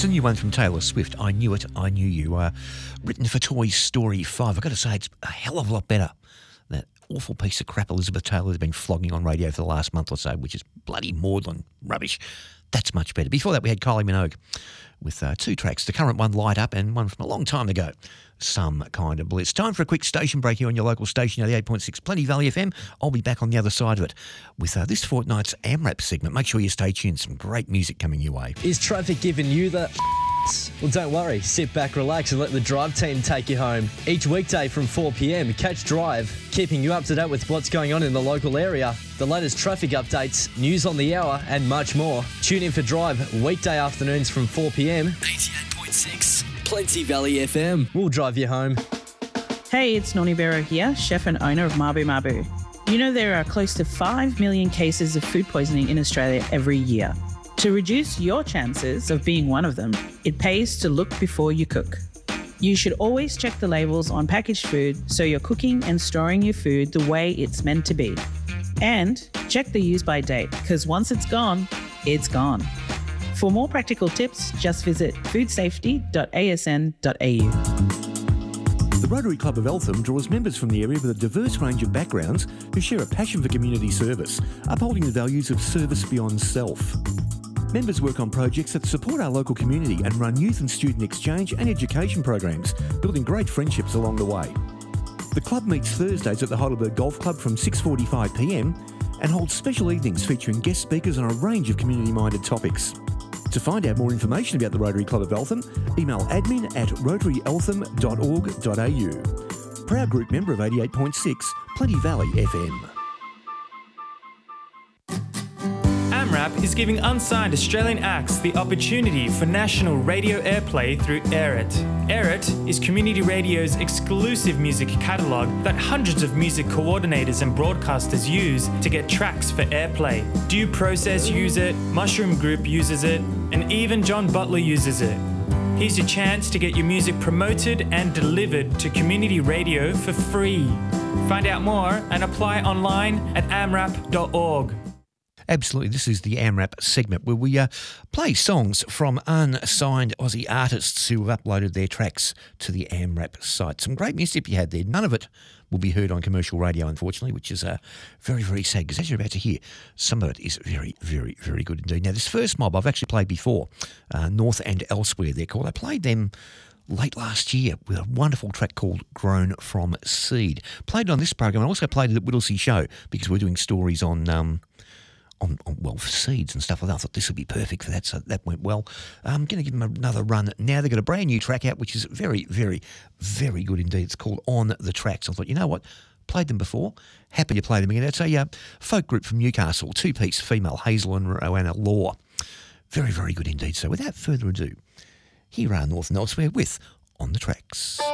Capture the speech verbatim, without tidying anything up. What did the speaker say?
It's a new one from Taylor Swift. I Knew It, I Knew You. Uh, written for Toy Story five. I've got to say, it's a hell of a lot better than that awful piece of crap Elizabeth Taylor has been flogging on radio for the last month or so, which is bloody maudlin rubbish. That's much better. Before that, we had Kylie Minogue with uh, two tracks. The current one, Light Up, and one from a long time ago, Some Kind of Bliss. Time for a quick station break here on your local station, eighty-eight point six Plenty Valley F M. I'll be back on the other side of it with uh, this fortnight's AMRAP segment. Make sure you stay tuned. Some great music coming your way. Is traffic giving you the... Well, don't worry. Sit back, relax, and let the Drive team take you home. Each weekday from four p m, catch Drive, keeping you up to date with what's going on in the local area, the latest traffic updates, news on the hour, and much more. Tune in for Drive weekday afternoons from four p m. eighty-eight point six Plenty Valley F M. We'll drive you home. Hey, it's Noni Vero here, chef and owner of Mabu Mabu. You know there are close to five million cases of food poisoning in Australia every year. To reduce your chances of being one of them, it pays to look before you cook. You should always check the labels on packaged food so you're cooking and storing your food the way it's meant to be. And check the use by date, because once it's gone, it's gone. For more practical tips, just visit food safety dot a s n dot a u. The Rotary Club of Eltham draws members from the area with a diverse range of backgrounds who share a passion for community service, upholding the values of service beyond self. Members work on projects that support our local community and run youth and student exchange and education programs, building great friendships along the way. The club meets Thursdays at the Heidelberg Golf Club from six forty-five p m and holds special evenings featuring guest speakers on a range of community-minded topics. To find out more information about the Rotary Club of Eltham, email admin at rotary eltham dot org dot a u. Proud group member of eighty-eight point six Plenty Valley F M. AMRAP is giving unsigned Australian acts the opportunity for national radio airplay through Air It. Air It is community radio's exclusive music catalogue that hundreds of music coordinators and broadcasters use to get tracks for airplay. Due Process use it, Mushroom Group uses it, and even John Butler uses it. Here's your chance to get your music promoted and delivered to community radio for free. Find out more and apply online at amrap dot org. Absolutely. This is the AMRAP segment where we uh, play songs from unsigned Aussie artists who have uploaded their tracks to the AMRAP site. Some great music you had there. None of it will be heard on commercial radio, unfortunately, which is uh, very, very sad because as you're about to hear, some of it is very, very, very good indeed. Now, this first mob I've actually played before, uh, North and Elsewhere they're called. I played them late last year with a wonderful track called Grown From Seed. Played it on this program. I also played it at Whittlesea Show because we're doing stories on... Um, On, on, well, for seeds and stuff like that. I thought this would be perfect for that, so that went well. I'm going to give them another run now. They've got a brand new track out, which is very, very, very good indeed. It's called On The Tracks. I thought, you know what? Played them before. Happy to play them again. It's a uh, folk group from Newcastle, two-piece female, Hazel and Rowanna Law. Very, very good indeed. So without further ado, here are North and Elsewhere with On The Tracks.